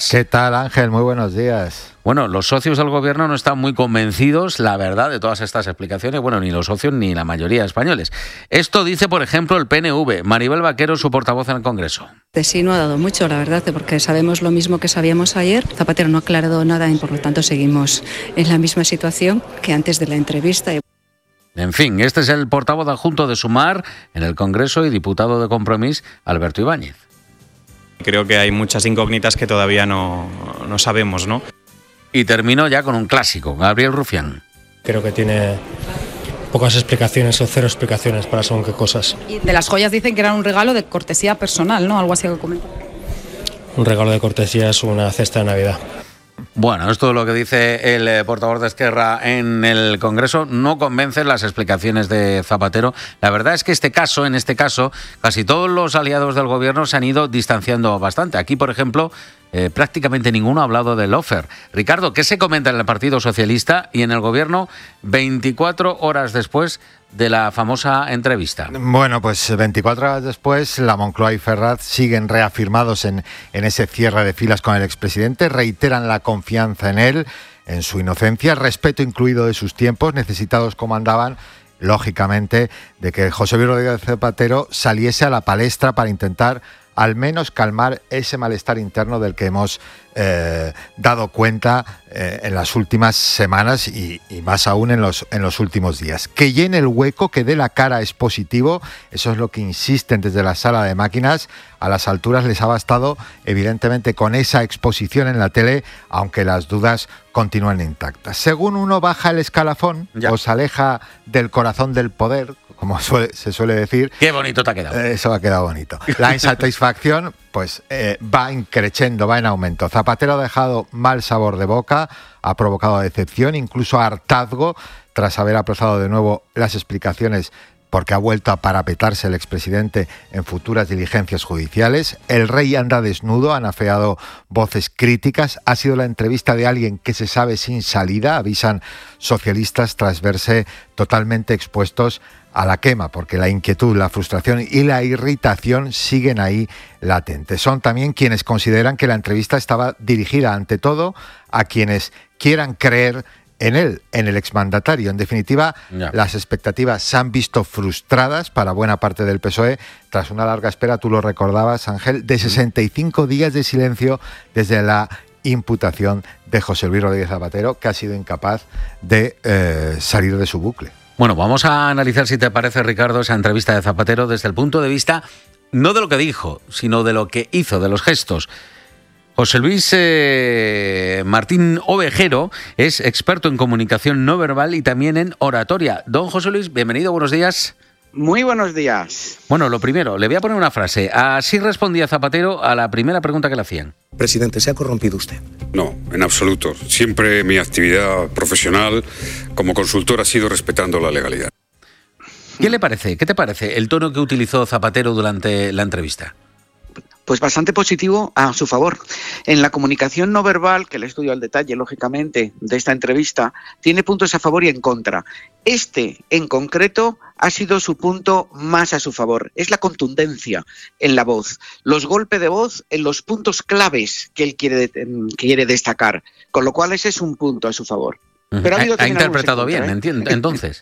días. ¿Qué tal, Ángel? Muy buenos días. Bueno, los socios del gobierno no están muy convencidos, la verdad, de todas estas explicaciones. Bueno, ni los socios ni la mayoría de españoles. Esto dice, por ejemplo, el PNV. Maribel Vaquero, su portavoz en el Congreso. De sí no ha dado mucho, la verdad, porque sabemos lo mismo que sabíamos ayer. Zapatero no ha aclarado nada y, por lo tanto, seguimos en la misma situación que antes de la entrevista. En fin, este es el portavoz adjunto de Sumar en el Congreso y diputado de Compromís, Alberto Ibáñez. Creo que hay muchas incógnitas que todavía no sabemos, ¿no? Y termino ya con un clásico, Gabriel Rufián. Creo que tiene pocas explicaciones o cero explicaciones para según qué cosas. Y de las joyas dicen que eran un regalo de cortesía personal, ¿no? Algo así que comentan. Un regalo de cortesía es una cesta de Navidad. Bueno, esto es lo que dice el portavoz de Esquerra en el Congreso. No convencen las explicaciones de Zapatero. La verdad es que en este caso, casi todos los aliados del gobierno se han ido distanciando bastante. Aquí, por ejemplo, prácticamente ninguno ha hablado del Lofer. Ricardo, ¿qué se comenta en el Partido Socialista y en el gobierno 24 horas después de la famosa entrevista? Bueno, pues 24 horas después, la Moncloa y Ferraz siguen reafirmados en ese cierre de filas con el expresidente, reiteran la confianza en él, en su inocencia, el respeto incluido de sus tiempos, necesitados como andaban, lógicamente, de que José Luis Rodríguez Zapatero saliese a la palestra para intentar al menos calmar ese malestar interno del que hemos dado cuenta en las últimas semanas y más aún en los últimos días. Que llene el hueco, que dé la cara es positivo, eso es lo que insisten desde la sala de máquinas. A las alturas les ha bastado, evidentemente, con esa exposición en la tele, aunque las dudas continúan intactas. Según uno baja el escalafón o se aleja del corazón del poder, como se suele decir. Qué bonito te ha quedado. Eso ha quedado bonito. La insatisfacción pues va increciendo, va en aumento. Zapatero ha dejado mal sabor de boca, ha provocado decepción, incluso hartazgo, tras haber aplazado de nuevo las explicaciones porque ha vuelto a parapetarse el expresidente en futuras diligencias judiciales. El rey anda desnudo, han afeado voces críticas. Ha sido la entrevista de alguien que se sabe sin salida, avisan socialistas tras verse totalmente expuestos a la quema, porque la inquietud, la frustración y la irritación siguen ahí latentes. Son también quienes consideran que la entrevista estaba dirigida ante todo a quienes quieran creer en él, en el exmandatario. En definitiva, las expectativas se han visto frustradas para buena parte del PSOE tras una larga espera, tú lo recordabas, Ángel, de 65 días de silencio desde la imputación de José Luis Rodríguez Zapatero, que ha sido incapaz de salir de su bucle. Bueno, vamos a analizar, si te parece, Ricardo, esa entrevista de Zapatero desde el punto de vista no de lo que dijo, sino de lo que hizo, de los gestos. José Luis Martín Ovejero es experto en comunicación no verbal y también en oratoria. Don José Luis, bienvenido, buenos días. Muy buenos días. Bueno, lo primero, le voy a poner una frase. Así respondía Zapatero a la primera pregunta que le hacían. Presidente, ¿se ha corrompido usted? No, en absoluto. Siempre mi actividad profesional como consultor ha sido respetando la legalidad. ¿Qué le parece? ¿Qué te parece el tono que utilizó Zapatero durante la entrevista? Pues bastante positivo a su favor. En la comunicación no verbal, que le estudio al detalle, lógicamente, de esta entrevista, tiene puntos a favor y en contra. Este, en concreto, ha sido su punto más a su favor. Es la contundencia en la voz, los golpes de voz en los puntos claves que él quiere destacar, con lo cual ese es un punto a su favor. Pero ha interpretado bien, entiendo, entonces.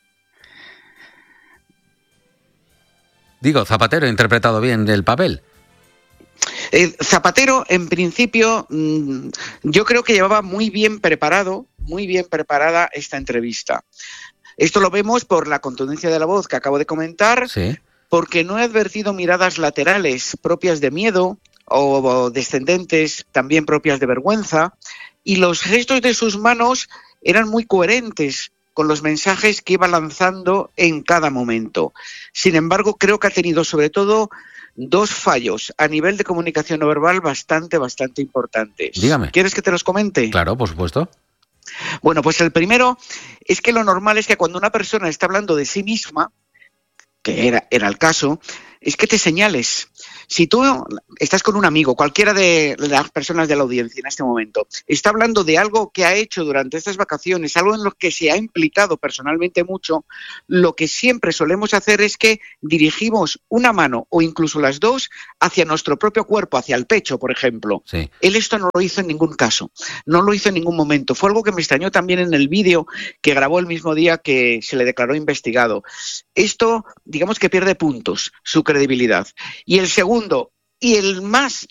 Digo, Zapatero ha interpretado bien el papel. Zapatero, en principio, yo creo que llevaba muy bien preparada esta entrevista. Esto lo vemos por la contundencia de la voz que acabo de comentar, sí, porque no he advertido miradas laterales propias de miedo o descendentes también propias de vergüenza, y los gestos de sus manos eran muy coherentes con los mensajes que iba lanzando en cada momento. Sin embargo, creo que ha tenido sobre todo dos fallos a nivel de comunicación no verbal bastante importantes. Dígame. ¿Quieres que te los comente? Claro, por supuesto. Bueno, pues el primero es que lo normal es que cuando una persona está hablando de sí misma, que era el caso, es que te señales. Si tú estás con un amigo, cualquiera de las personas de la audiencia en este momento, está hablando de algo que ha hecho durante estas vacaciones, algo en lo que se ha implicado personalmente mucho, lo que siempre solemos hacer es que dirigimos una mano o incluso las dos hacia nuestro propio cuerpo, hacia el pecho, por ejemplo. Sí. Él esto no lo hizo en ningún caso, no lo hizo en ningún momento. Fue algo que me extrañó también en el vídeo que grabó el mismo día que se le declaró investigado. Esto, digamos que pierde puntos, su credibilidad. Y el segundo, y el más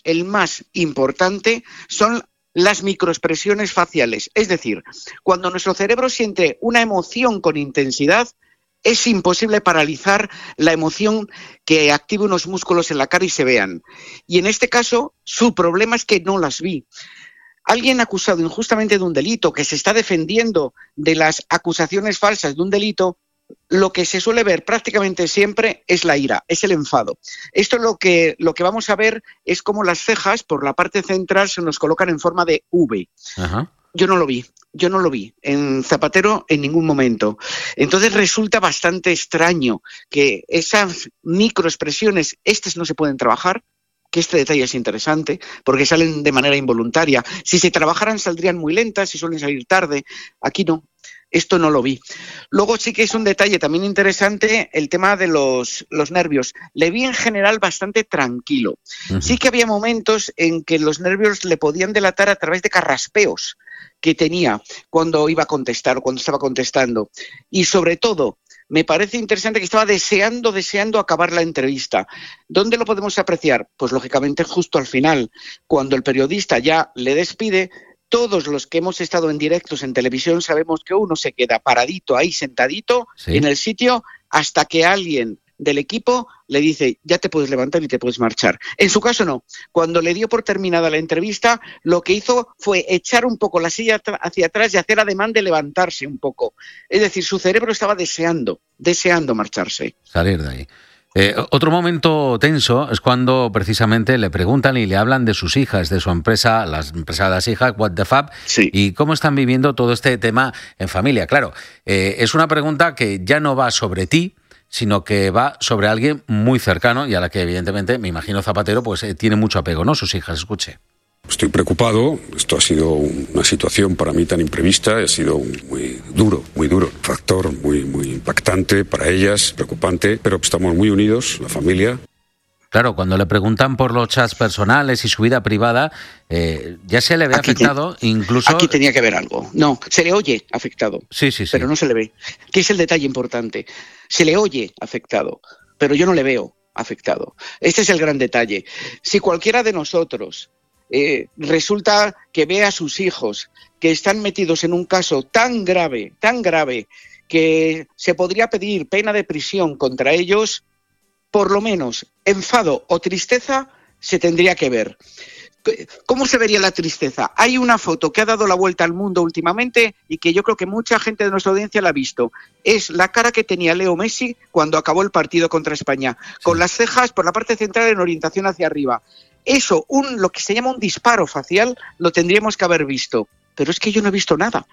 importante, son las microexpresiones faciales. Es decir, cuando nuestro cerebro siente una emoción con intensidad, es imposible paralizar la emoción que active unos músculos en la cara y se vean. Y en este caso, su problema es que no las vi. Alguien acusado injustamente de un delito, que se está defendiendo de las acusaciones falsas de un delito, lo que se suele ver prácticamente siempre es la ira, es el enfado. Esto lo que vamos a ver es cómo las cejas por la parte central se nos colocan en forma de V. Ajá. Yo no lo vi en Zapatero en ningún momento. Entonces resulta bastante extraño que esas microexpresiones, estas no se pueden trabajar, que este detalle es interesante, porque salen de manera involuntaria. Si se trabajaran saldrían muy lentas, si suelen salir tarde. Aquí no. Esto no lo vi. Luego sí que es un detalle también interesante el tema de los nervios. Le vi en general bastante tranquilo. Uh-huh. Sí que había momentos en que los nervios le podían delatar a través de carraspeos que tenía cuando iba a contestar o cuando estaba contestando. Y sobre todo, me parece interesante que estaba deseando acabar la entrevista. ¿Dónde lo podemos apreciar? Pues lógicamente justo al final, cuando el periodista ya le despide. Todos los que hemos estado en directos en televisión sabemos que uno se queda paradito ahí, sentadito, ¿sí?, en el sitio, hasta que alguien del equipo le dice, ya te puedes levantar y te puedes marchar. En su caso no. Cuando le dio por terminada la entrevista, lo que hizo fue echar un poco la silla hacia atrás y hacer ademán de levantarse un poco. Es decir, su cerebro estaba deseando marcharse. Salir de ahí. Otro momento tenso es cuando precisamente le preguntan y le hablan de sus hijas, de su empresa, la empresa de las hijas, What the Fab, sí, y cómo están viviendo todo este tema en familia. Claro, es una pregunta que ya no va sobre ti, sino que va sobre alguien muy cercano y a la que evidentemente, me imagino Zapatero, pues tiene mucho apego, ¿no? Sus hijas, escuche. Estoy preocupado, esto ha sido una situación para mí tan imprevista, ha sido muy duro, un factor muy impactante para ellas, preocupante, pero estamos muy unidos, la familia. Claro, cuando le preguntan por los chats personales y su vida privada, ya se le ve afectado, incluso... Aquí tenía que ver algo. No, se le oye afectado, sí. Pero no se le ve. ¿Qué es el detalle importante? Se le oye afectado, pero yo no le veo afectado. Este es el gran detalle. Si cualquiera de nosotros... resulta que ve a sus hijos que están metidos en un caso tan grave, que se podría pedir pena de prisión contra ellos, por lo menos enfado o tristeza se tendría que ver. ¿Cómo se vería la tristeza? Hay una foto que ha dado la vuelta al mundo últimamente y que yo creo que mucha gente de nuestra audiencia la ha visto. Es la cara que tenía Leo Messi cuando acabó el partido contra España, con las cejas por la parte central en orientación hacia arriba. Eso, lo que se llama un disparo facial, lo tendríamos que haber visto. Pero es que yo no he visto nada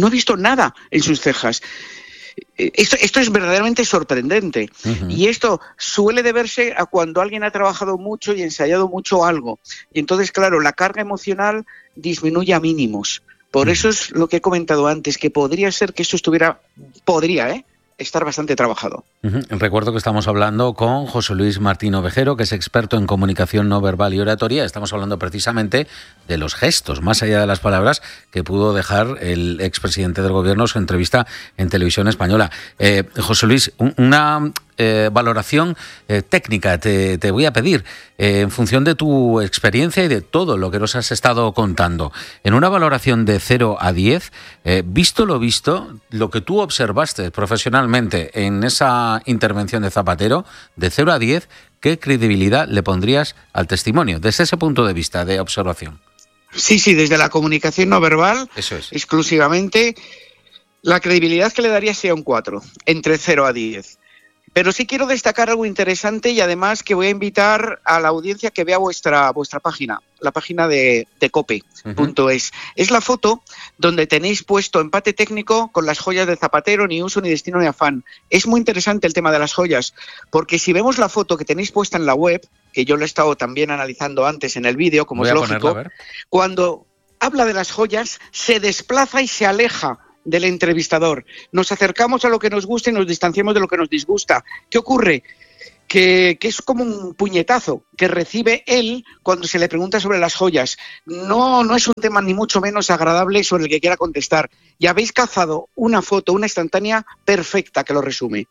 en sus cejas. Esto es verdaderamente sorprendente. Uh-huh. Y esto suele deberse a cuando alguien ha trabajado mucho y ensayado mucho algo. Y entonces, claro, la carga emocional disminuye a mínimos. Por eso es lo que he comentado antes, que podría ser que esto podría estar bastante trabajado. Uh-huh. Recuerdo que estamos hablando con José Luis Martín Ovejero, que es experto en comunicación no verbal y oratoria. Estamos hablando precisamente de los gestos, más allá de las palabras, que pudo dejar el expresidente del gobierno en su entrevista en Televisión Española. José Luis, una valoración técnica te voy a pedir, en función de tu experiencia y de todo lo que nos has estado contando. En una valoración de 0 a 10, visto lo visto, lo que tú observaste profesionalmente en esa intervención de Zapatero, de 0 a 10, ¿qué credibilidad le pondrías al testimonio desde ese punto de vista de observación? Sí, desde la comunicación no verbal, eso es, exclusivamente, la credibilidad que le daría sería un 4, entre 0 a 10. Pero sí quiero destacar algo interesante y además que voy a invitar a la audiencia que vea vuestra página, la página de cope.es. Es la foto donde tenéis puesto empate técnico con las joyas de Zapatero, ni uso, ni destino, ni afán. Es muy interesante el tema de las joyas, porque si vemos la foto que tenéis puesta en la web, que yo lo he estado también analizando antes en el vídeo, como es lógico, cuando habla de las joyas se desplaza y se aleja del entrevistador. Nos acercamos a lo que nos gusta y nos distanciamos de lo que nos disgusta. ¿Qué ocurre? Que es como un puñetazo que recibe él cuando se le pregunta sobre las joyas. No es un tema ni mucho menos agradable sobre el que quiera contestar. Y habéis cazado una foto, una instantánea perfecta que lo resume.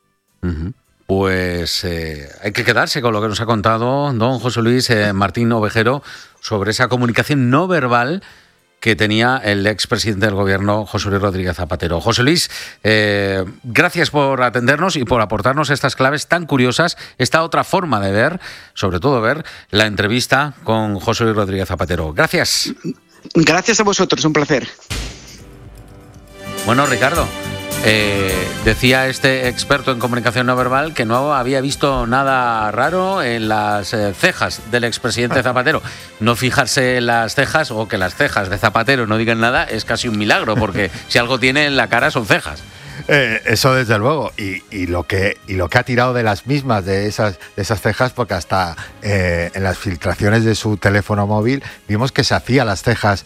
Pues hay que quedarse con lo que nos ha contado don José Luis Martín Ovejero sobre esa comunicación no verbal que tenía el expresidente del gobierno, José Luis Rodríguez Zapatero. José Luis, gracias por atendernos y por aportarnos estas claves tan curiosas, esta otra forma de ver, sobre todo ver, la entrevista con José Luis Rodríguez Zapatero. Gracias. Gracias a vosotros, un placer. Bueno, Ricardo, decía este experto en comunicación no verbal que no había visto nada raro en las cejas del expresidente Zapatero. No fijarse en las cejas o que las cejas de Zapatero no digan nada es casi un milagro, porque si algo tiene en la cara son cejas. Eso desde luego, y lo que ha tirado de las mismas, de esas cejas, porque hasta en las filtraciones de su teléfono móvil vimos que se hacía las cejas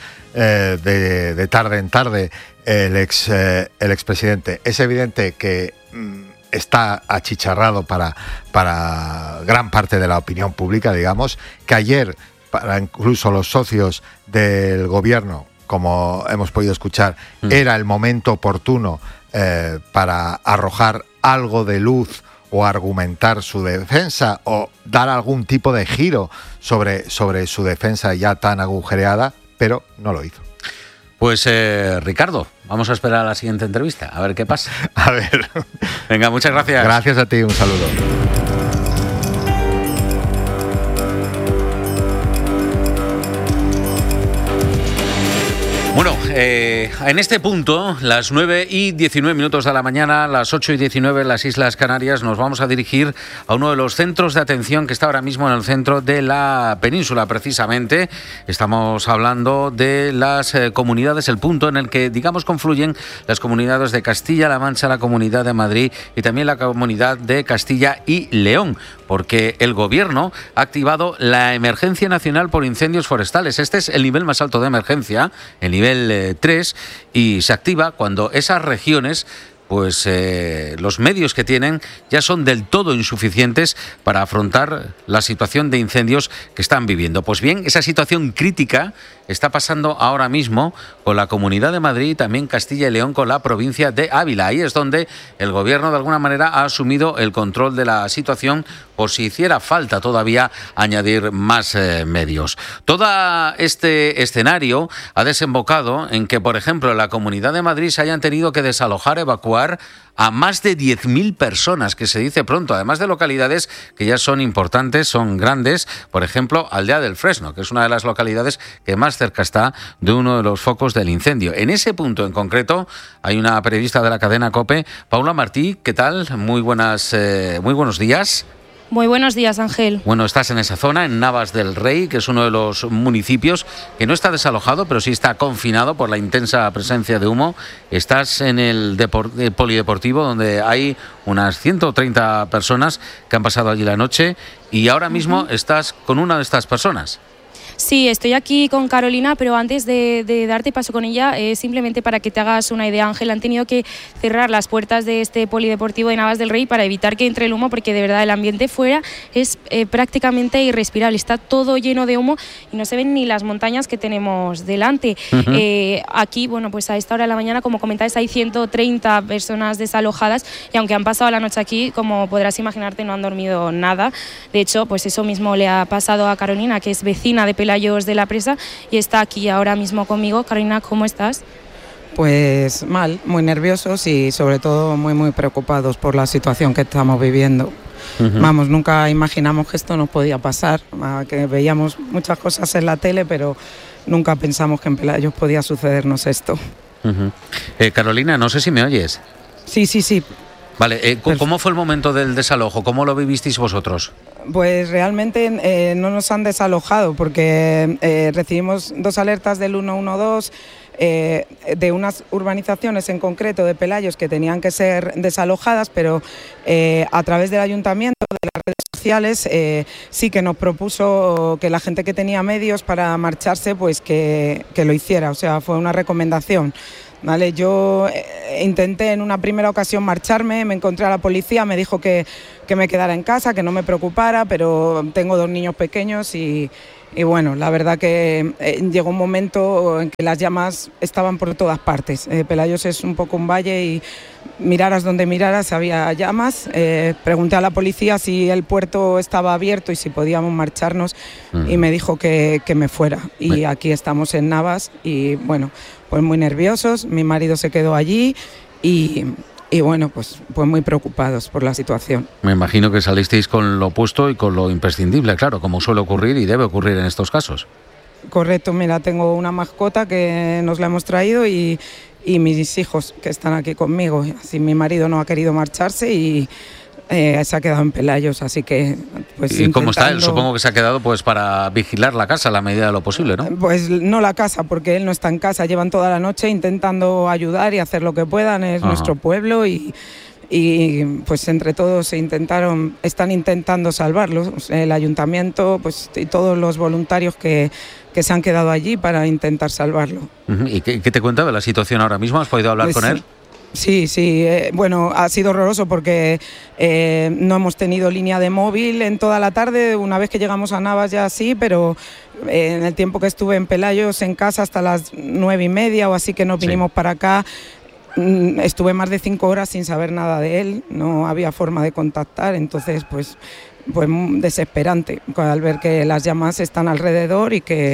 de tarde en tarde el expresidente. Es evidente que está achicharrado para gran parte de la opinión pública, digamos, que ayer, para incluso los socios del gobierno, como hemos podido escuchar, era el momento oportuno para arrojar algo de luz o argumentar su defensa o dar algún tipo de giro sobre su defensa ya tan agujereada, pero no lo hizo. Pues Ricardo, vamos a esperar a la siguiente entrevista, a ver qué pasa. A ver. Venga, muchas gracias. Gracias a ti, un saludo. Bueno, en este punto, las 9:19 de la mañana, las 8:19 en las Islas Canarias, nos vamos a dirigir a uno de los centros de atención que está ahora mismo en el centro de la península, precisamente. Estamos hablando de las comunidades, el punto en el que, digamos, confluyen las comunidades de Castilla-La Mancha, la Comunidad de Madrid y también la Comunidad de Castilla y León, porque el Gobierno ha activado la emergencia nacional por incendios forestales. Este es el nivel más alto de emergencia, el nivel 3, y se activa cuando esas regiones, pues los medios que tienen ya son del todo insuficientes para afrontar la situación de incendios que están viviendo. Pues bien, esa situación crítica está pasando ahora mismo con la Comunidad de Madrid y también Castilla y León con la provincia de Ávila. Ahí es donde el Gobierno de alguna manera ha asumido el control de la situación por si hiciera falta todavía añadir más medios. Todo este escenario ha desembocado en que, por ejemplo, en la Comunidad de Madrid se hayan tenido que desalojar, evacuar a más de 10.000 personas, que se dice pronto, además de localidades que ya son importantes, son grandes, por ejemplo, Aldea del Fresno, que es una de las localidades que más cerca está de uno de los focos del incendio. En ese punto en concreto hay una periodista de la cadena COPE, Paula Martí. ¿Qué tal? Muy buenos días. Muy buenos días, Ángel. Bueno, estás en esa zona, en Navas del Rey, que es uno de los municipios que no está desalojado, pero sí está confinado por la intensa presencia de humo. Estás en el polideportivo, donde hay unas 130 personas que han pasado allí la noche, y ahora mismo estás con una de estas personas. Sí, estoy aquí con Carolina, pero antes de darte paso con ella, simplemente para que te hagas una idea, Ángel, han tenido que cerrar las puertas de este polideportivo de Navas del Rey para evitar que entre el humo, porque de verdad el ambiente fuera es prácticamente irrespirable, está todo lleno de humo y no se ven ni las montañas que tenemos delante. Aquí, bueno, pues a esta hora de la mañana, como comentáis, hay 130 personas desalojadas y aunque han pasado la noche aquí, como podrás imaginarte, no han dormido nada. De hecho, pues eso mismo le ha pasado a Carolina, que es vecina de Pelayos de la Presa y está aquí ahora mismo conmigo. Carolina, ¿cómo estás? Pues mal, muy nerviosos y sobre todo muy preocupados por la situación que estamos viviendo. Vamos, nunca imaginamos que esto nos podía pasar, que veíamos muchas cosas en la tele, pero nunca pensamos que en Pelayos podía sucedernos esto. Carolina, no sé si me oyes. Sí. Vale, ¿cómo fue el momento del desalojo? ¿Cómo lo vivisteis vosotros? Pues realmente no nos han desalojado porque recibimos 2 alertas del 112 de unas urbanizaciones en concreto de Pelayos que tenían que ser desalojadas, pero a través del ayuntamiento, de las redes sociales, sí que nos propuso que la gente que tenía medios para marcharse, pues que lo hiciera, o sea, fue una recomendación. Vale, yo intenté en una primera ocasión marcharme, me encontré a la policía, me dijo que me quedara en casa, que no me preocupara, pero tengo 2 niños pequeños y bueno, la verdad que llegó un momento en que las llamas estaban por todas partes. Pelayos es un poco un valle y miraras donde miraras había llamas. Pregunté a la policía si el puerto estaba abierto y si podíamos marcharnos y me dijo que me fuera. Y aquí estamos en Navas y bueno, pues muy nerviosos. Mi marido se quedó allí y bueno, pues muy preocupados por la situación. Me imagino que salisteis con lo opuesto y con lo imprescindible, claro, como suele ocurrir y debe ocurrir en estos casos. Correcto, mira, tengo una mascota que nos la hemos traído y mis hijos que están aquí conmigo. Así mi marido no ha querido marcharse y se ha quedado en Pelayos, así que pues ¿Y cómo está él? Supongo que se ha quedado pues para vigilar la casa a la medida de lo posible, ¿no? Pues no la casa, porque él no está en casa, llevan toda la noche intentando ayudar y hacer lo que puedan, es nuestro pueblo y pues entre todos están intentando salvarlo, el ayuntamiento pues y todos los voluntarios que se han quedado allí para intentar salvarlo. ¿Y qué te cuenta de la situación ahora mismo? ¿Has podido hablar con él? Sí, bueno, ha sido horroroso porque no hemos tenido línea de móvil en toda la tarde, una vez que llegamos a Navas ya sí, pero en el tiempo que estuve en Pelayos en casa hasta las 9:30 o así que nos vinimos para acá, estuve más de 5 horas sin saber nada de él, no había forma de contactar, entonces pues desesperante al ver que las llamas están alrededor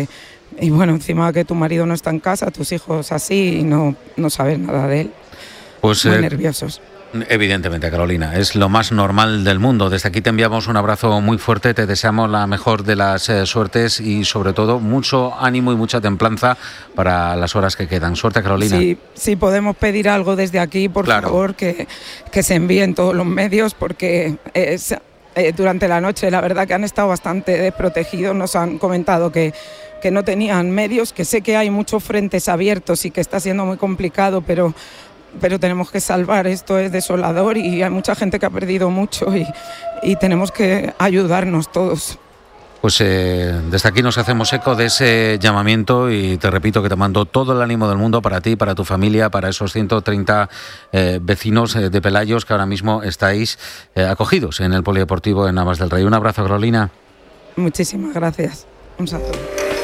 y bueno, encima que tu marido no está en casa, tus hijos así y no saber nada de él. Pues, muy nerviosos. Evidentemente, Carolina, es lo más normal del mundo. Desde aquí te enviamos un abrazo muy fuerte, te deseamos la mejor de las suertes y sobre todo mucho ánimo y mucha templanza para las horas que quedan. Suerte, Carolina. Sí, podemos pedir algo desde aquí, por favor, que se envíen todos los medios porque durante la noche la verdad que han estado bastante desprotegidos, nos han comentado que no tenían medios, que sé que hay muchos frentes abiertos y que está siendo muy complicado, pero tenemos que salvar, esto es desolador y hay mucha gente que ha perdido mucho y tenemos que ayudarnos todos. Pues desde aquí nos hacemos eco de ese llamamiento y te repito que te mando todo el ánimo del mundo para ti, para tu familia, para esos 130 vecinos de Pelayos que ahora mismo estáis acogidos en el Polideportivo de Navas del Rey. Un abrazo, Carolina. Muchísimas gracias. Un saludo.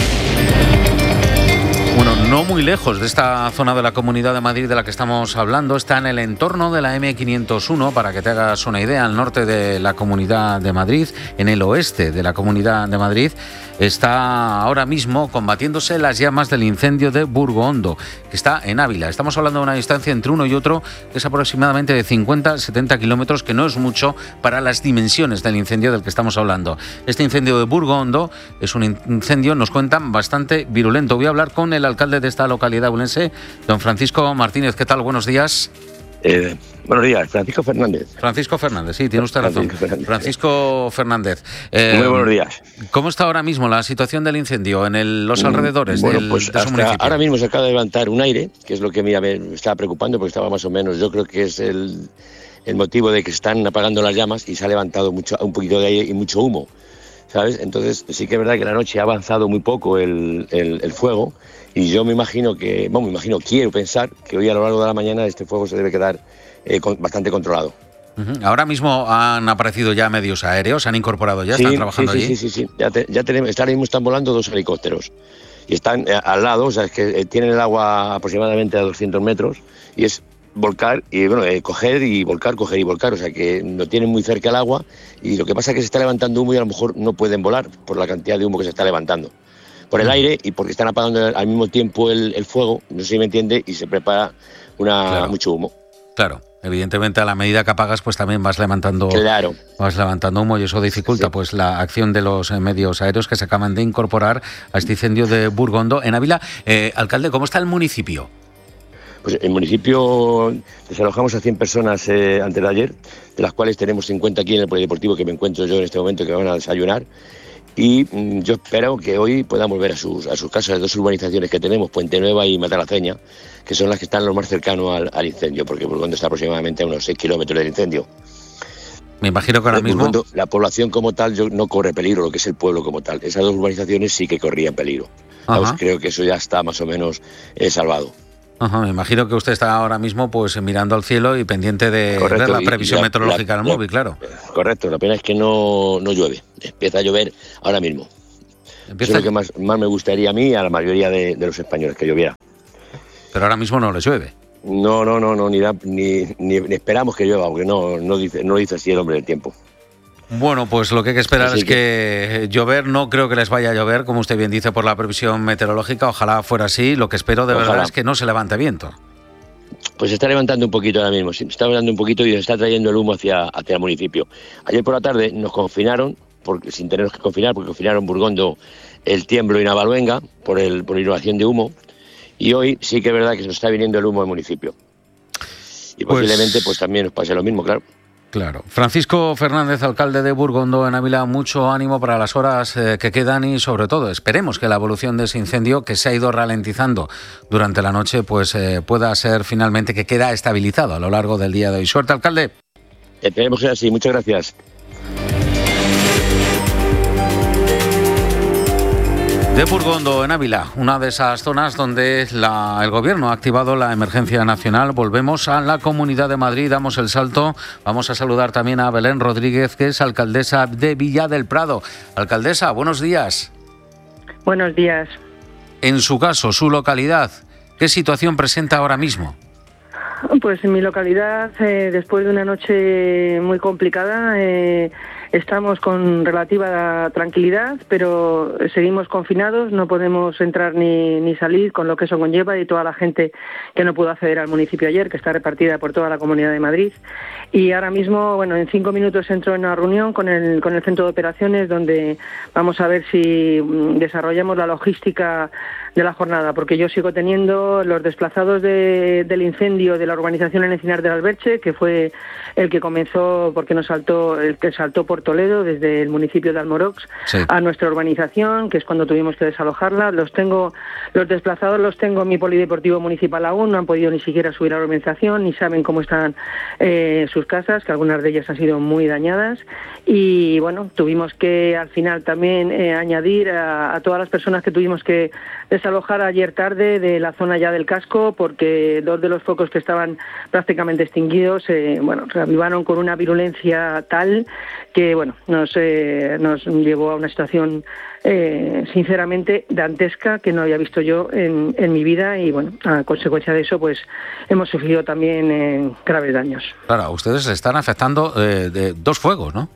Bueno, no muy lejos de esta zona de la Comunidad de Madrid de la que estamos hablando, está en el entorno de la M501, para que te hagas una idea, al norte de la Comunidad de Madrid, en el oeste de la Comunidad de Madrid, está ahora mismo combatiéndose las llamas del incendio de Burgondo, que está en Ávila. Estamos hablando de una distancia entre uno y otro que es aproximadamente de 50-70 kilómetros, que no es mucho para las dimensiones del incendio del que estamos hablando. Este incendio de Burgondo es un incendio, nos cuentan, bastante virulento. Voy a hablar con el alcalde de esta localidad abulense, don Francisco Martínez. ¿Qué tal? Buenos días. Buenos días, Francisco Fernández. Francisco Fernández, sí, tiene usted razón. Francisco Fernández. Muy buenos días. ¿Cómo está ahora mismo la situación del incendio en los alrededores de su municipio? Ahora mismo se acaba de levantar un aire, que es lo que me estaba preocupando, porque estaba más o menos, yo creo que es el motivo de que se están apagando las llamas y se ha levantado un poquito de aire y mucho humo, ¿sabes? Entonces sí que es verdad que la noche ha avanzado muy poco el fuego. Y yo quiero pensar que hoy a lo largo de la mañana este fuego se debe quedar bastante controlado. Ahora mismo han aparecido ya medios aéreos, se han incorporado ya, están trabajando allí. Sí. Ya tenemos, ahora mismo están volando 2 helicópteros y están al lado, o sea, es que tienen el agua aproximadamente a 200 metros y es volcar y coger y volcar, o sea que no tienen muy cerca el agua y lo que pasa es que se está levantando humo y a lo mejor no pueden volar por la cantidad de humo que se está levantando. Por el aire y porque están apagando al mismo tiempo el fuego, no sé si me entiende, y se prepara mucho humo. Claro, evidentemente a la medida que apagas pues también vas levantando humo y eso dificulta pues la acción de los medios aéreos que se acaban de incorporar a este incendio de Burgondo en Ávila. Alcalde, ¿cómo está el municipio? Pues el municipio desalojamos a 100 personas antes de ayer, de las cuales tenemos 50 aquí en el polideportivo que me encuentro yo en este momento, que van a desayunar. Y yo espero que hoy puedan volver a sus casas, las dos urbanizaciones que tenemos, Puente Nueva y Matalaceña, que son las que están lo más cercanos al incendio, porque Burgondo está aproximadamente a unos 6 kilómetros del incendio. Me imagino que ahora mismo... Burgondo, la población como tal no corre peligro, lo que es el pueblo como tal. Esas dos urbanizaciones sí que corrían peligro. Pues creo que eso ya está más o menos salvado. Ajá, me imagino que usted está ahora mismo pues mirando al cielo y pendiente de ver la previsión meteorológica del móvil, claro. Correcto, la pena es que no llueve, empieza a llover ahora mismo. Eso es lo que más me gustaría a mí y a la mayoría de los españoles, que lloviera. Pero ahora mismo no les llueve. No, ni esperamos que llueva, porque no dice así el hombre del tiempo. Bueno, pues lo que hay que esperar es que llover, no creo que les vaya a llover, como usted bien dice, por la previsión meteorológica. Ojalá fuera así. Lo que espero de verdad es que no se levante viento. Pues se está levantando un poquito ahora mismo. Se está levantando un poquito y se está trayendo el humo hacia el municipio. Ayer por la tarde nos confinaron, sin tenernos que confinar, porque confinaron Burgondo, El Tiemblo y Navaluenga por inundación de humo. Y hoy sí que es verdad que se nos está viniendo el humo al municipio. Y posiblemente pues también nos pase lo mismo, claro. Claro. Francisco Fernández, alcalde de Burgondo en Ávila, mucho ánimo para las horas que quedan y sobre todo esperemos que la evolución de ese incendio que se ha ido ralentizando durante la noche pues pueda ser finalmente que queda estabilizado a lo largo del día de hoy. Suerte, alcalde. Esperemos que sea así. Muchas gracias. De Burgondo, en Ávila, una de esas zonas donde el Gobierno ha activado la emergencia nacional. Volvemos a la Comunidad de Madrid, damos el salto. Vamos a saludar también a Belén Rodríguez, que es alcaldesa de Villa del Prado. Alcaldesa, buenos días. Buenos días. En su caso, su localidad, ¿qué situación presenta ahora mismo? Pues en mi localidad, después de una noche muy complicada, estamos con relativa tranquilidad, pero seguimos confinados, no podemos entrar ni salir, con lo que eso conlleva, y toda la gente que no pudo acceder al municipio ayer, que está repartida por toda la Comunidad de Madrid. Y ahora mismo, bueno, en 5 minutos entro en una reunión con el centro de operaciones, donde vamos a ver si desarrollamos la logística de la jornada, porque yo sigo teniendo los desplazados del incendio de la urbanización en Encinar del Alberche, que fue el que comenzó porque el que saltó por Toledo desde el municipio de Almorox a nuestra urbanización, que es cuando tuvimos que desalojarla. Los desplazados los tengo en mi polideportivo municipal aún, no han podido ni siquiera subir a la urbanización, ni saben cómo están sus casas, que algunas de ellas han sido muy dañadas. Y bueno, tuvimos que al final también añadir a todas las personas que tuvimos que desalojar ayer tarde de la zona ya del casco, porque 2 de los focos que estaban prácticamente extinguidos, reavivaron con una virulencia tal que nos llevó a una situación sinceramente dantesca que no había visto yo en mi vida, y a consecuencia de eso pues hemos sufrido también graves daños. Claro, a ustedes le están afectando de 2 fuegos, ¿no?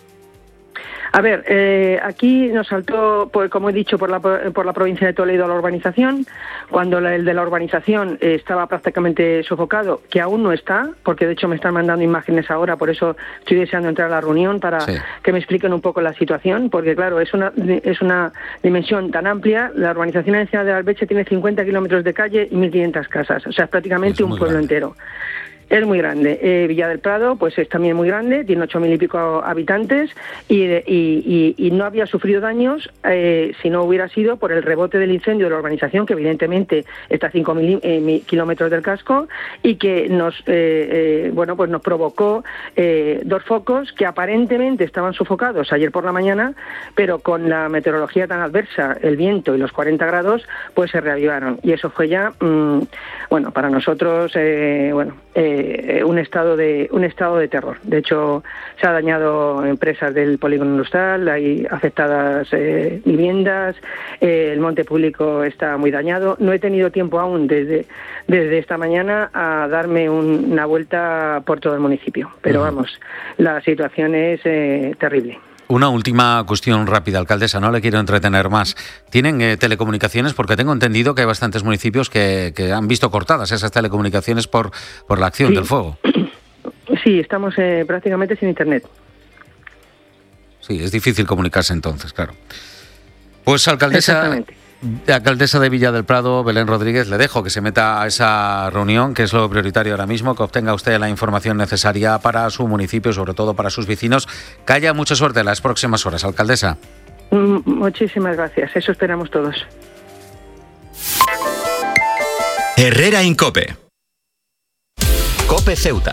A ver, aquí nos saltó, pues, como he dicho, por la provincia de Toledo a la urbanización, cuando el de la urbanización estaba prácticamente sofocado, que aún no está, porque de hecho me están mandando imágenes ahora, por eso estoy deseando entrar a la reunión para que me expliquen un poco la situación, porque claro, es una dimensión tan amplia. La urbanización en Encinar del Alberche tiene 50 kilómetros de calle y 1.500 casas, o sea, es prácticamente un pueblo entero. Es muy grande. Villa del Prado pues es también muy grande, tiene 8.000 y pico habitantes y no había sufrido daños si no hubiera sido por el rebote del incendio de la urbanización, que evidentemente está a 5.000 kilómetros del casco, y que nos provocó 2 focos que aparentemente estaban sofocados ayer por la mañana, pero con la meteorología tan adversa, el viento y los 40 grados, pues se reavivaron. Y eso fue ya, para nosotros, un estado de terror. De hecho, se ha dañado empresas del polígono industrial, hay afectadas viviendas, el monte público está muy dañado. No he tenido tiempo aún desde esta mañana a darme una vuelta por todo el municipio, pero la situación es terrible. Una última cuestión rápida, alcaldesa, no le quiero entretener más. ¿Tienen telecomunicaciones? Porque tengo entendido que hay bastantes municipios que han visto cortadas esas telecomunicaciones por la acción del fuego. Sí, estamos prácticamente sin internet. Sí, es difícil comunicarse entonces, claro. Pues, alcaldesa, Alcaldesa de Villa del Prado, Belén Rodríguez, le dejo que se meta a esa reunión, que es lo prioritario ahora mismo, que obtenga usted la información necesaria para su municipio, sobre todo para sus vecinos. Que haya mucha suerte en las próximas horas, alcaldesa. Muchísimas gracias, eso esperamos todos. Herrera Incope. Cope Ceuta.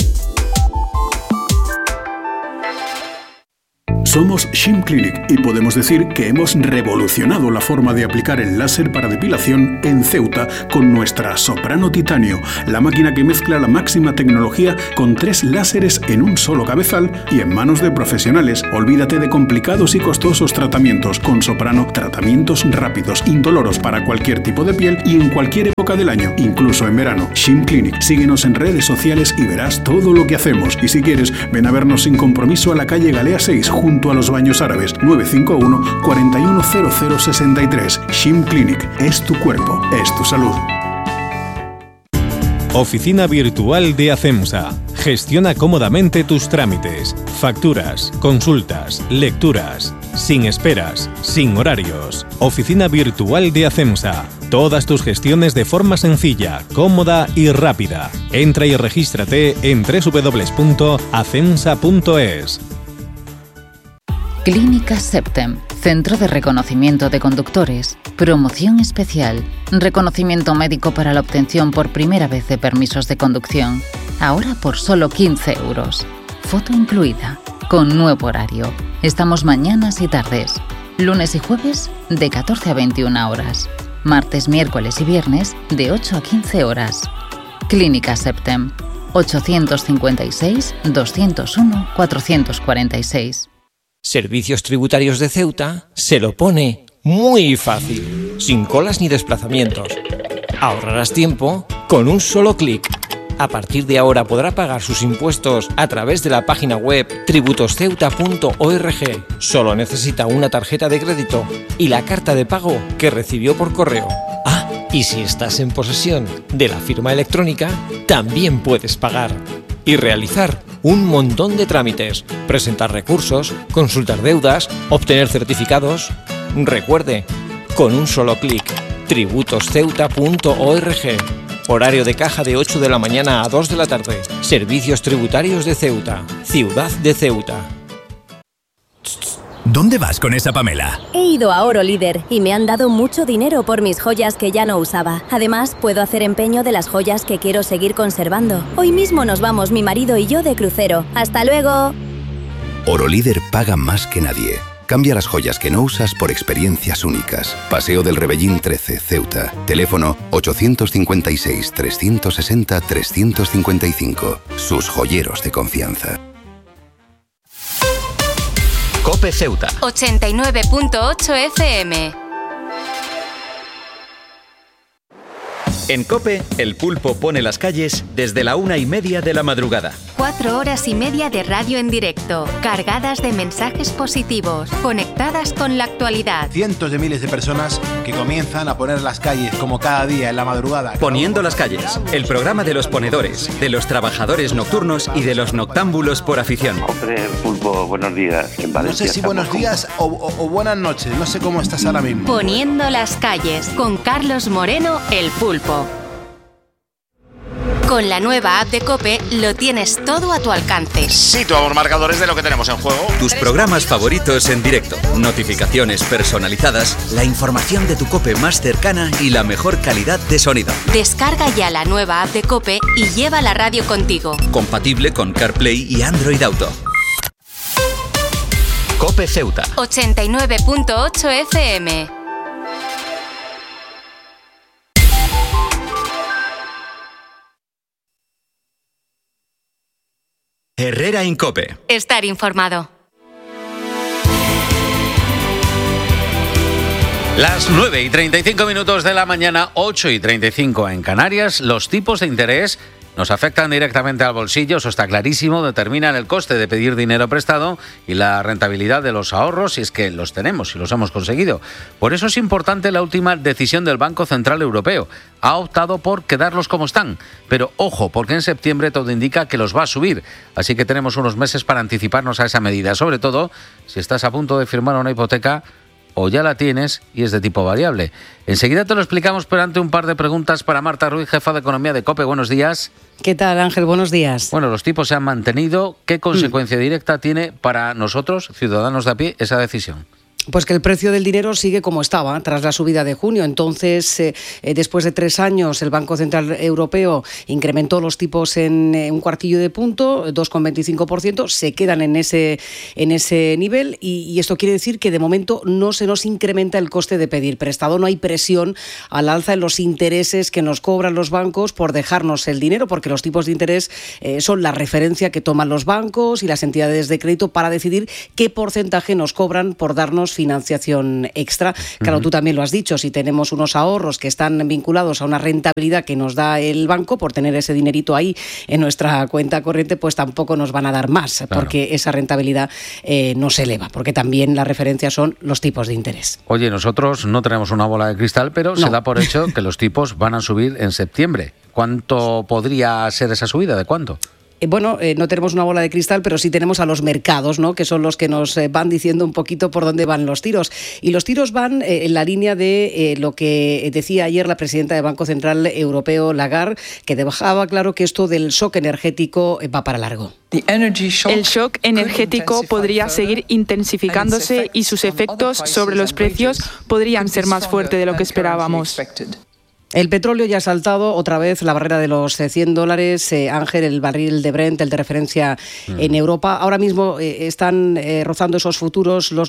Somos Shim Clinic y podemos decir que hemos revolucionado la forma de aplicar el láser para depilación en Ceuta con nuestra Soprano Titanio, la máquina que mezcla la máxima tecnología con 3 láseres en un solo cabezal y en manos de profesionales. Olvídate de complicados y costosos tratamientos. Con Soprano, tratamientos rápidos, indoloros para cualquier tipo de piel y en cualquier época del año, incluso en verano. Shim Clinic. Síguenos en redes sociales y verás todo lo que hacemos. Y si quieres, ven a vernos sin compromiso a la calle Galea 6, junto a los Baños Árabes, 951 410063. Shim Clinic. Es tu cuerpo, es tu salud. Oficina virtual de ACEMSA. Gestiona cómodamente tus trámites, facturas, consultas, lecturas, sin esperas, sin horarios. Oficina virtual de ACEMSA. Todas tus gestiones de forma sencilla, cómoda y rápida. Entra y regístrate en www.acemsa.es. Clínica Septem, Centro de Reconocimiento de Conductores, promoción especial, reconocimiento médico para la obtención por primera vez de permisos de conducción, ahora por solo 15 €, foto incluida, con nuevo horario. Estamos mañanas y tardes, lunes y jueves de 14 a 21 horas, martes, miércoles y viernes de 8 a 15 horas. Clínica Septem, 856 201 446. Servicios Tributarios de Ceuta se lo pone muy fácil, sin colas ni desplazamientos. Ahorrarás tiempo con un solo clic. A partir de ahora podrá pagar sus impuestos a través de la página web tributosceuta.org. Solo necesita una tarjeta de crédito y la carta de pago que recibió por correo. Ah, y si estás en posesión de la firma electrónica, también puedes pagar y realizar un montón de trámites, presentar recursos, consultar deudas, obtener certificados. Recuerde, con un solo clic, tributosceuta.org. Horario de caja de 8 de la mañana a 2 de la tarde. Servicios Tributarios de Ceuta, Ciudad de Ceuta. ¿Dónde vas con esa Pamela? He ido a Oro Líder y me han dado mucho dinero por mis joyas que ya no usaba. Además, puedo hacer empeño de las joyas que quiero seguir conservando. Hoy mismo nos vamos mi marido y yo de crucero. ¡Hasta luego! Oro Líder paga más que nadie. Cambia las joyas que no usas por experiencias únicas. Paseo del Rebellín 13, Ceuta. Teléfono 856 360 355. Sus joyeros de confianza. Cope Ceuta. 89.8 FM. En Cope, el pulpo pone las calles desde la 1:30 de la madrugada. 4 horas y media de radio en directo, cargadas de mensajes positivos, conectadas con la actualidad. Cientos de miles de personas que comienzan a poner las calles como cada día en la madrugada. Poniendo las calles, el programa de los ponedores, de los trabajadores nocturnos y de los noctámbulos por afición. Hombre, pulpo, buenos días. En Valencia no sé si buenos días o buenas noches, no sé cómo estás ahora mismo. Poniendo las calles, con Carlos Moreno, el pulpo. Con la nueva app de COPE lo tienes todo a tu alcance. Situamos marcadores de lo que tenemos en juego. Tus programas favoritos en directo, notificaciones personalizadas, la información de tu COPE más cercana y la mejor calidad de sonido. Descarga ya la nueva app de COPE y lleva la radio contigo. Compatible con CarPlay y Android Auto. COPE Ceuta. 89.8 FM. Herrera Incope. Estar informado. Las 9:35 de la mañana, 8:35 en Canarias. Los tipos de interés nos afectan directamente al bolsillo, eso está clarísimo, determinan el coste de pedir dinero prestado y la rentabilidad de los ahorros, si es que los tenemos, si los hemos conseguido. Por eso es importante la última decisión del Banco Central Europeo. Ha optado por quedarlos como están, pero ojo, porque en septiembre todo indica que los va a subir, así que tenemos unos meses para anticiparnos a esa medida, sobre todo si estás a punto de firmar una hipoteca o ya la tienes y es de tipo variable. Enseguida te lo explicamos, pero ante un par de preguntas para Marta Ruiz, jefa de Economía de COPE. Buenos días. ¿Qué tal, Ángel? Buenos días. Bueno, los tipos se han mantenido. ¿Qué consecuencia directa tiene para nosotros, ciudadanos de a pie, esa decisión? Pues que el precio del dinero sigue como estaba tras la subida de junio. Entonces, después de 3 años, el Banco Central Europeo incrementó los tipos en un cuartillo de punto, 2,25%, se quedan en ese nivel y esto quiere decir que de momento no se nos incrementa el coste de pedir prestado. No hay presión al alza en los intereses que nos cobran los bancos por dejarnos el dinero, porque los tipos de interés son la referencia que toman los bancos y las entidades de crédito para decidir qué porcentaje nos cobran por darnos financiación extra. Claro, tú también lo has dicho, si tenemos unos ahorros que están vinculados a una rentabilidad que nos da el banco por tener ese dinerito ahí en nuestra cuenta corriente, pues tampoco nos van a dar más, claro, porque esa rentabilidad no se eleva, porque también la referencia son los tipos de interés. Oye, nosotros no tenemos una bola de cristal, pero se da por hecho que los tipos van a subir en septiembre. ¿Cuánto podría ser esa subida? ¿De cuánto? Bueno, no tenemos una bola de cristal, pero sí tenemos a los mercados, ¿no?, que son los que nos van diciendo un poquito por dónde van los tiros. Y los tiros van en la línea de lo que decía ayer la presidenta del Banco Central Europeo, Lagarde, que dejaba claro que esto del shock energético va para largo. El shock energético podría seguir intensificándose y sus efectos sobre los precios podrían ser más fuertes de lo que esperábamos. El petróleo ya ha saltado otra vez la barrera de los $100. Ángel, el barril de Brent, el de referencia en Europa. Ahora mismo están rozando esos futuros los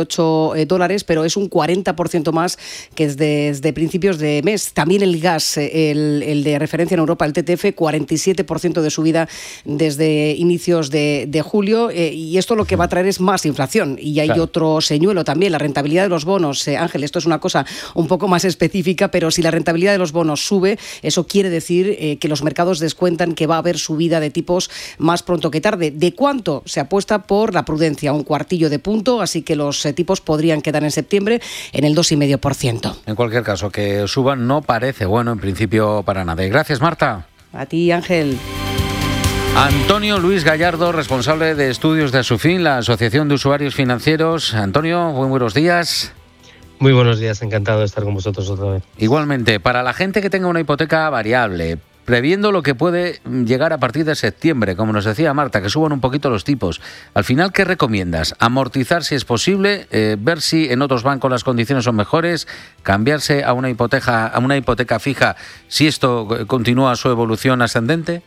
$98, pero es un 40% más que desde principios de mes. También el gas, el de referencia en Europa, el TTF, 47% de subida desde inicios de julio. Y esto lo que va a traer es más inflación. Y hay otro señuelo también, la rentabilidad de los bonos. Ángel, esto es una cosa un poco más específica, pero si la rentabilidad de los bonos sube, eso quiere decir que los mercados descuentan que va a haber subida de tipos más pronto que tarde. ¿De cuánto? Se apuesta por la prudencia, un cuartillo de punto, así que los tipos podrían quedar en septiembre en el 2,5%. En cualquier caso, que suban no parece bueno en principio para nadie. Gracias, Marta. A ti, Ángel. Antonio Luis Gallardo, responsable de estudios de Asufin, la Asociación de Usuarios Financieros. Antonio, muy buenos días. Muy buenos días, encantado de estar con vosotros otra vez. Igualmente, para la gente que tenga una hipoteca variable, previendo lo que puede llegar a partir de septiembre, como nos decía Marta, que suban un poquito los tipos, al final, ¿qué recomiendas? ¿Amortizar si es posible? ¿Ver si en otros bancos las condiciones son mejores? ¿Cambiarse a una hipoteca fija si esto continúa su evolución ascendente?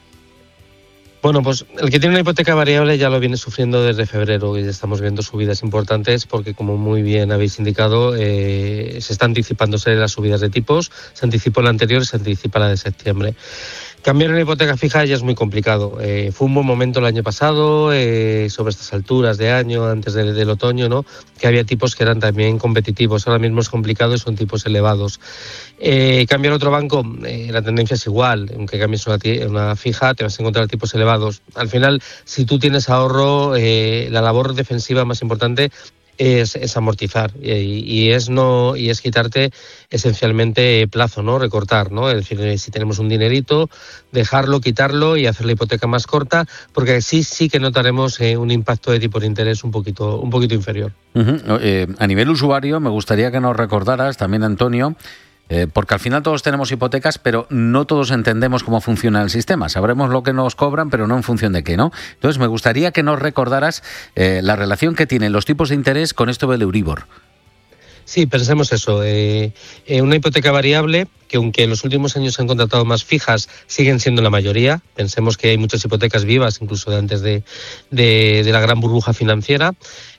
Bueno, pues el que tiene una hipoteca variable ya lo viene sufriendo desde febrero y ya estamos viendo subidas importantes porque, como muy bien habéis indicado, se está anticipándose las subidas de tipos. Se anticipó la anterior y se anticipa la de septiembre. Cambiar una hipoteca fija ya es muy complicado. Fue un buen momento el año pasado, sobre estas alturas de año, antes del otoño, ¿no?, que había tipos que eran también competitivos. Ahora mismo es complicado y son tipos elevados. Cambiar otro banco, la tendencia es igual. Aunque cambies una fija, te vas a encontrar tipos elevados. Al final, si tú tienes ahorro, la labor defensiva más importante es amortizar y es quitarte esencialmente plazo, ¿no?, recortar, ¿no? Es decir, si tenemos un dinerito, dejarlo, quitarlo y hacer la hipoteca más corta, porque así sí que notaremos un impacto de tipo de interés un poquito inferior. A nivel usuario, me gustaría que nos recordaras también, Antonio, porque al final todos tenemos hipotecas, pero no todos entendemos cómo funciona el sistema. Sabremos lo que nos cobran, pero no en función de qué, ¿no? Entonces, me gustaría que nos recordaras la relación que tienen los tipos de interés con esto del Euribor. Sí, pensemos eso. Una hipoteca variable, que aunque en los últimos años se han contratado más fijas, siguen siendo la mayoría. Pensemos que hay muchas hipotecas vivas, incluso de antes de la gran burbuja financiera.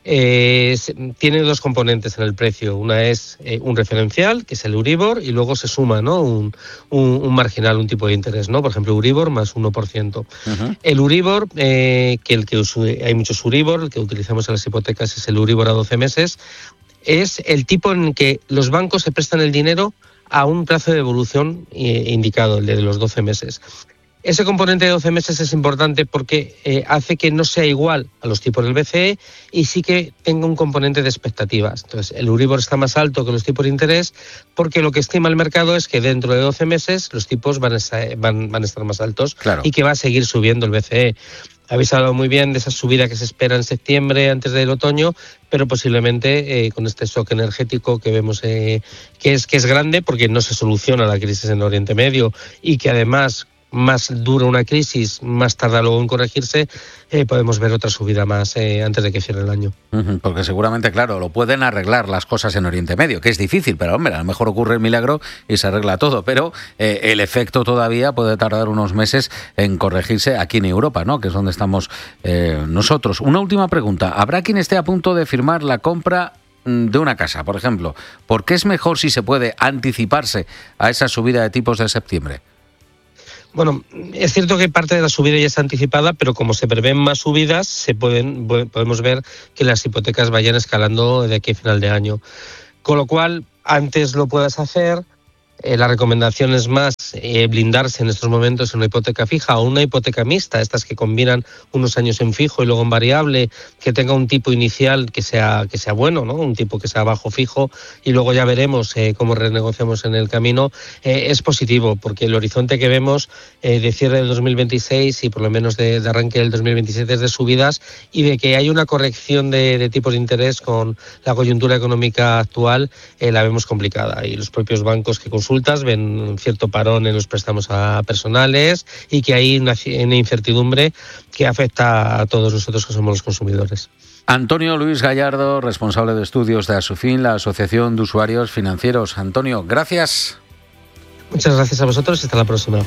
Tiene dos componentes en el precio. Una es un referencial, que es el Euribor, y luego se suma, ¿no?, un marginal, un tipo de interés, ¿no? Por ejemplo, Euribor más 1%. El Euribor, hay muchos Euribor, el que utilizamos en las hipotecas es el Euribor a 12 meses, es el tipo en que los bancos se prestan el dinero a un plazo de devolución indicado, el de los 12 meses. Ese componente de 12 meses es importante porque hace que no sea igual a los tipos del BCE y sí que tenga un componente de expectativas. Entonces, el Euribor está más alto que los tipos de interés porque lo que estima el mercado es que dentro de 12 meses los tipos van a estar más altos, claro, y que va a seguir subiendo el BCE. Habéis hablado muy bien de esa subida que se espera en septiembre antes del otoño, pero posiblemente con este shock energético que vemos que es grande porque no se soluciona la crisis en Oriente Medio y que además más dura una crisis, más tarda luego en corregirse, podemos ver otra subida más antes de que cierre el año. Porque seguramente, claro, lo pueden arreglar las cosas en Oriente Medio, que es difícil, pero hombre, a lo mejor ocurre el milagro y se arregla todo, pero el efecto todavía puede tardar unos meses en corregirse aquí en Europa, ¿no? Que es donde estamos nosotros. Una última pregunta, ¿habrá quien esté a punto de firmar la compra de una casa, por ejemplo? ¿Por qué es mejor, si se puede, anticiparse a esa subida de tipos de septiembre? Bueno, es cierto que parte de la subida ya está anticipada, pero como se prevén más subidas, podemos ver que las hipotecas vayan escalando de aquí a final de año. Con lo cual, antes lo puedas hacer, la recomendación es más blindarse en estos momentos en una hipoteca fija o una hipoteca mixta, estas que combinan unos años en fijo y luego en variable, que tenga un tipo inicial que sea bueno, ¿no? Un tipo que sea bajo fijo, y luego ya veremos cómo renegociamos en el camino. Es positivo porque el horizonte que vemos de cierre del 2026 y por lo menos de arranque del 2027 es de subidas, y de que hay una corrección de tipos de interés con la coyuntura económica actual la vemos complicada, y los propios bancos que consultas ven un cierto parón en los préstamos a personales y que hay una incertidumbre que afecta a todos nosotros que somos los consumidores. Antonio Luis Gallardo, responsable de estudios de Asufin, la Asociación de Usuarios Financieros. Antonio, gracias. Muchas gracias a vosotros y hasta la próxima.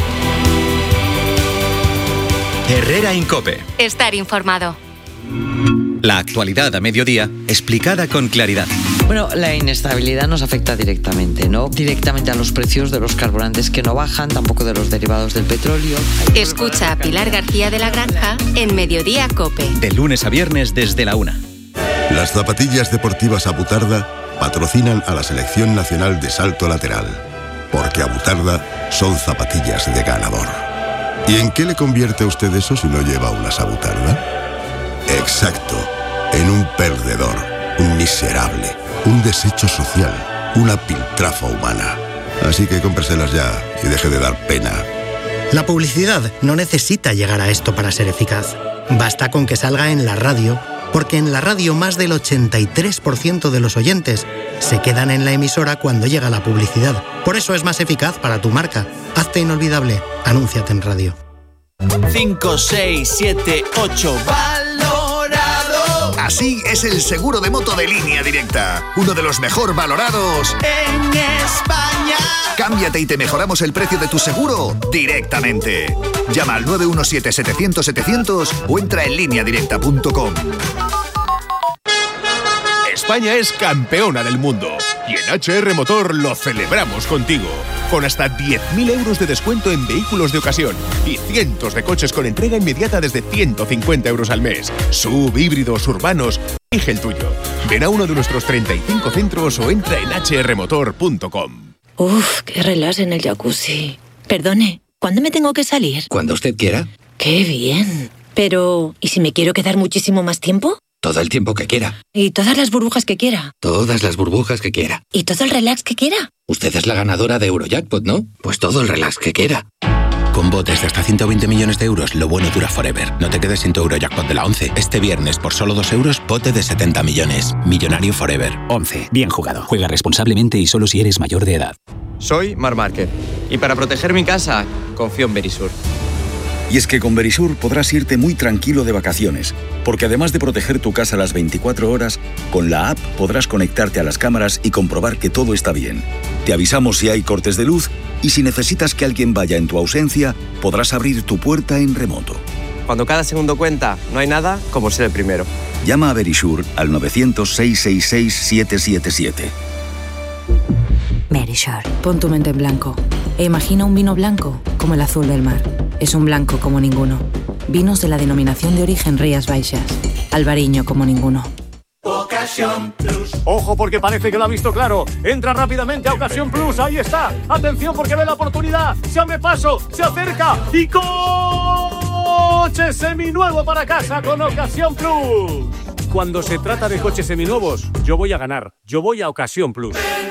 Herrera Incope. Estar informado. La actualidad a mediodía, explicada con claridad. Bueno, la inestabilidad nos afecta directamente, ¿no? Directamente a los precios de los carburantes que no bajan, tampoco de los derivados del petróleo. Escucha a Pilar García de la Granja en Mediodía Cope. De lunes a viernes desde la 1. Las zapatillas deportivas Abutarda patrocinan a la Selección Nacional de Salto Lateral, porque Abutarda son zapatillas de ganador. ¿Y en qué le convierte a usted eso si no lleva unas Abutarda? Exacto, en un perdedor, un miserable, un desecho social, una piltrafa humana. Así que cómpreselas ya y deje de dar pena. La publicidad no necesita llegar a esto para ser eficaz. Basta con que salga en la radio, porque en la radio más del 83% de los oyentes se quedan en la emisora cuando llega la publicidad. Por eso es más eficaz para tu marca. Hazte inolvidable. Anúnciate en radio. 5, 6, 7, 8... Así es el seguro de moto de Línea Directa, uno de los mejor valorados en España. Cámbiate y te mejoramos el precio de tu seguro directamente. Llama al 917-700-700 o entra en lineadirecta.com. España es campeona del mundo y en HR Motor lo celebramos contigo. Con hasta 10.000 euros de descuento en vehículos de ocasión y cientos de coches con entrega inmediata desde 150 euros al mes. SUV, híbridos, urbanos, elige el tuyo. Ven a uno de nuestros 35 centros o entra en hrmotor.com. Uf, qué relax en el jacuzzi. Perdone, ¿cuándo me tengo que salir? Cuando usted quiera. ¡Qué bien! Pero, ¿y si me quiero quedar muchísimo más tiempo? Todo el tiempo que quiera. ¿Y todas las burbujas que quiera? Todas las burbujas que quiera. ¿Y todo el relax que quiera? Usted es la ganadora de Eurojackpot, ¿no? Pues todo el relax que quiera. Con botes de hasta 120 millones de euros, lo bueno dura forever. No te quedes sin tu Eurojackpot de la 11. Este viernes, por solo 2 euros, bote de 70 millones. Millonario forever. 11. Bien jugado. Juega responsablemente y solo si eres mayor de edad. Soy Marc Márquez. Y para proteger mi casa, confío en Verisur. Y es que con Verisur podrás irte muy tranquilo de vacaciones, porque además de proteger tu casa las 24 horas, con la app podrás conectarte a las cámaras y comprobar que todo está bien. Te avisamos si hay cortes de luz y si necesitas que alguien vaya en tu ausencia, podrás abrir tu puerta en remoto. Cuando cada segundo cuenta, no hay nada como ser el primero. Llama a Verisur al 900-666-777. Verisur. Pon tu mente en blanco e imagina un vino blanco como el azul del mar. Es un blanco como ninguno. Vinos de la denominación de origen Rías Baixas. Albariño como ninguno. Ocasión Plus. Ojo porque parece que lo ha visto claro. Entra rápidamente a Ocasión Plus. Ahí está. Atención porque ve la oportunidad. Se abre paso. Se acerca. Y coche seminuevo para casa con Ocasión Plus. Cuando se trata de coches seminuevos, yo voy a ganar. Yo voy a Ocasión Plus.